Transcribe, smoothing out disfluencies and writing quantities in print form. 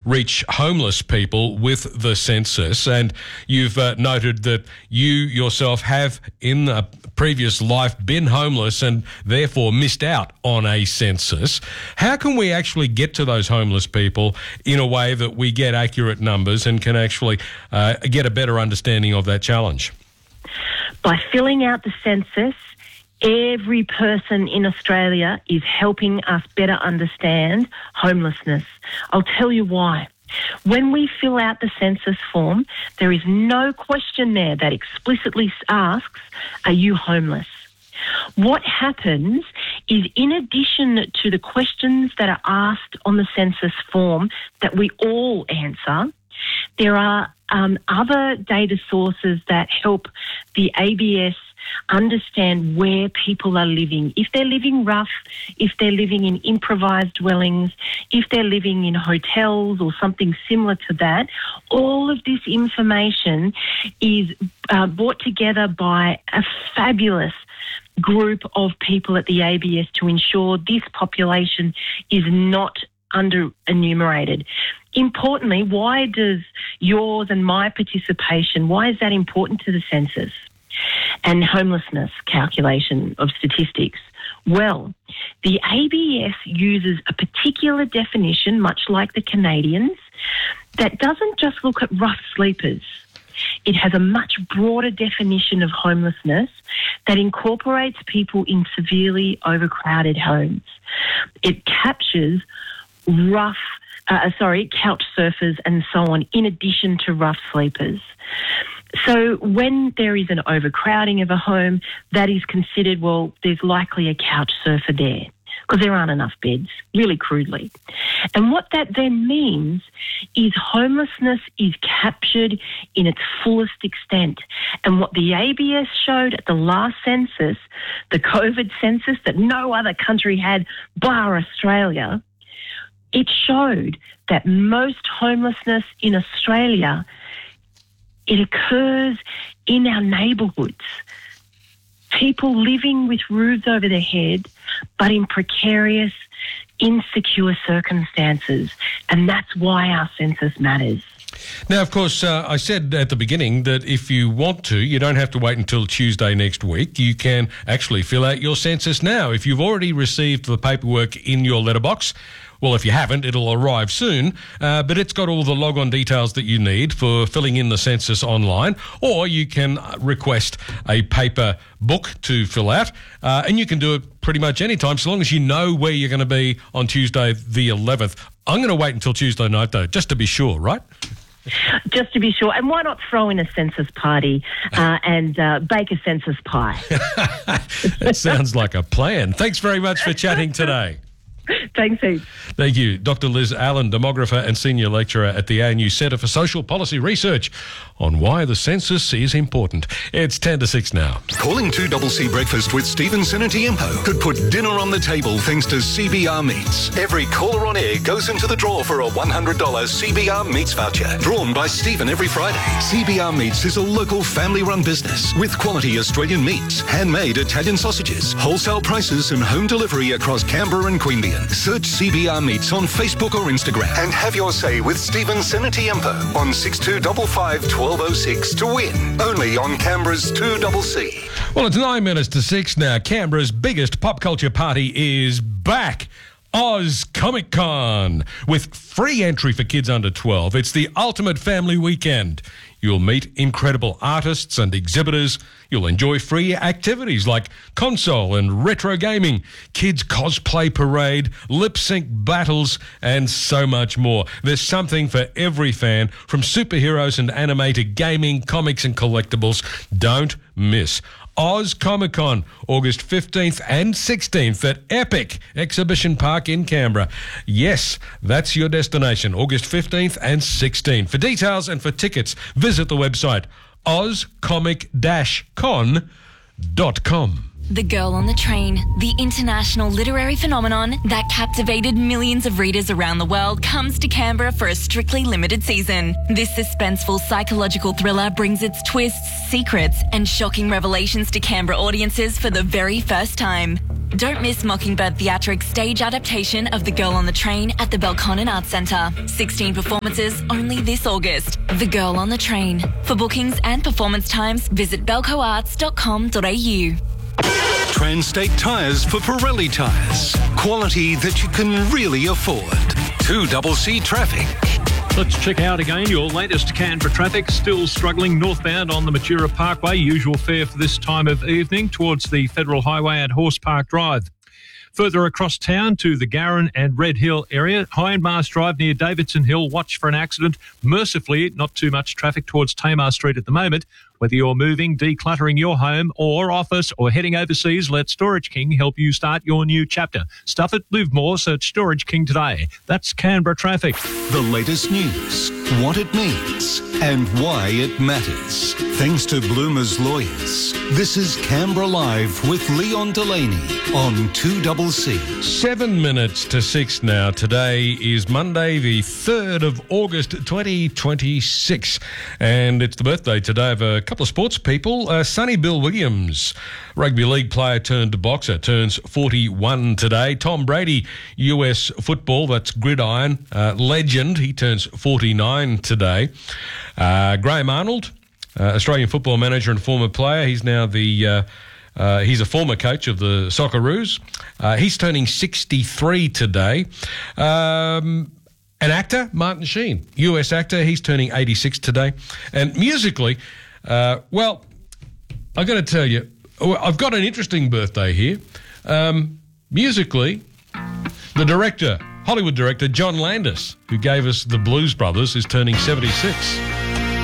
reach homeless people with the census, and you've noted that you yourself have in a previous life been homeless and therefore missed out on a census. How can we actually get to those homeless people in a way that we get accurate numbers and can actually get a better understanding of that challenge? By filling out the census, every person in Australia is helping us better understand homelessness. I'll tell you why. When we fill out the census form, there is no question there that explicitly asks, are you homeless? What happens is, in addition to the questions that are asked on the census form that we all answer, there are other data sources that help the ABS understand where people are living. If they're living rough, if they're living in improvised dwellings, if they're living in hotels or something similar to that, all of this information is brought together by a fabulous group of people at the ABS to ensure this population is not under-enumerated. Importantly, why does yours and my participation, why is that important to the census and homelessness calculation of statistics? Well, the ABS uses a particular definition, much like the Canadians, that doesn't just look at rough sleepers. It has a much broader definition of homelessness that incorporates people in severely overcrowded homes. It captures couch surfers and so on, in addition to rough sleepers. So when there is an overcrowding of a home, that is considered, well, there's likely a couch surfer there because there aren't enough beds, really crudely. And what that then means is homelessness is captured in its fullest extent. And what the ABS showed at the last census, the COVID census that no other country had bar Australia, it showed that most homelessness in Australia, it occurs in our neighbourhoods. People living with roofs over their head, but in precarious, insecure circumstances. And that's why our census matters. Now, of course, I said at the beginning that if you want to, you don't have to wait until Tuesday next week. You can actually fill out your census now. If you've already received the paperwork in your letterbox, well, if you haven't, it'll arrive soon, but it's got all the log-on details that you need for filling in the census online, or you can request a paper book to fill out, and you can do it pretty much any time, so long as you know where you're going to be on Tuesday the 11th. I'm going to wait until Tuesday night, though, just to be sure, right? Just to be sure. And why not throw in a census party and bake a census pie? That sounds like a plan. Thanks very much for chatting today. Thanks, Heath. Thank you. Dr. Liz Allen, demographer and senior lecturer at the ANU Centre for Social Policy Research on why the census is important. It's 10 to 6 now. Calling 2CC Breakfast with Stephen Senatiempo could put dinner on the table thanks to CBR Meats. Every caller on air goes into the draw for a $100 CBR Meats voucher, drawn by Stephen every Friday. CBR Meats is a local family-run business with quality Australian meats, handmade Italian sausages, wholesale prices and home delivery across Canberra and Queanbeyan. Search CBR Meats on Facebook or Instagram and have your say with Stephen Senatiempo on 6255 1206 to win. Only on Canberra's 2CC. Well, it's 9 minutes to 6 now. Canberra's biggest pop culture party is back. Oz Comic Con, with free entry for kids under 12. It's the ultimate family weekend. You'll meet incredible artists and exhibitors. You'll enjoy free activities like console and retro gaming, kids cosplay parade, lip sync battles, and so much more. There's something for every fan, from superheroes and anime to gaming, comics and collectibles. Don't miss Oz Comic Con, August 15th and 16th at Epic Exhibition Park in Canberra. Yes, that's your destination, August 15th and 16th. For details and for tickets, visit the website ozcomic-con.com. The Girl on the Train, the international literary phenomenon that captivated millions of readers around the world, comes to Canberra for a strictly limited season. This suspenseful psychological thriller brings its twists, secrets and shocking revelations to Canberra audiences for the very first time. Don't miss Mockingbird Theatrics' stage adaptation of The Girl on the Train at the Belconnen Arts Centre. 16 performances only this August. The Girl on the Train. For bookings and performance times, visit belcoarts.com.au. Transstate Tyres for Pirelli tyres. Quality that you can really afford. 2CC Traffic. Let's check out again your latest Canberra traffic. Still struggling northbound on the Matura Parkway. Usual fare for this time of evening towards the Federal Highway at Horse Park Drive. Further across town to the Garran and Red Hill area, Hindmarsh Drive near Davidson Hill. Watch for an accident. Mercifully, not too much traffic towards Tamar Street at the moment. Whether you're moving, decluttering your home or office or heading overseas, let Storage King help you start your new chapter. Stuff it, live more, search Storage King today. That's Canberra traffic. The latest news, what it means and why it matters. Thanks to Bloomer's Lawyers. This is Canberra Live with Leon Delaney on 2CC. 7 minutes to 6 now. Today is Monday, the 3rd of August 2026. And it's the birthday today of a couple of sports people. Sonny Bill Williams, rugby league player turned boxer, turns 41 today. Tom Brady, US football, that's gridiron, legend. He turns 49 today. Graham Arnold, Australian football manager and former player. He's now he's a former coach of the Socceroos. He's turning 63 today. An actor, Martin Sheen, US actor, he's turning 86 today. And musically, well, I've got to tell you, I've got an interesting birthday here. Musically, the director, Hollywood director John Landis, who gave us the Blues Brothers, is turning 76.